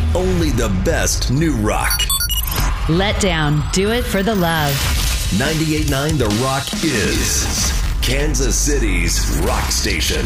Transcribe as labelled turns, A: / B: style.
A: only the best new rock.
B: Let Down. Do it for the love.
A: 98.9 The Rock is Kansas City's rock station.